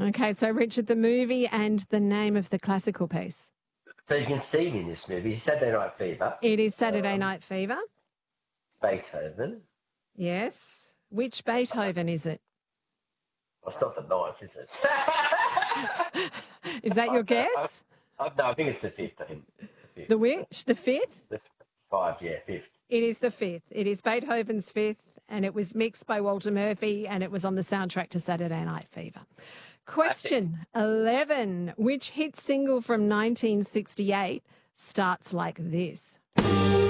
Okay, so Richard, the movie and the name of the classical piece. So you can see me in this movie. Saturday Night Fever. It is Saturday Night Fever. Beethoven. Yes. Which Beethoven is it? Well, it's not the ninth, is it? Is that your guess? No, I think it's the fifth. The which? The fifth? Fifth. It is the fifth. It is Beethoven's Fifth, and it was mixed by Walter Murphy, and it was on the soundtrack to Saturday Night Fever. Question 11. Which hit single from 1968 starts like this?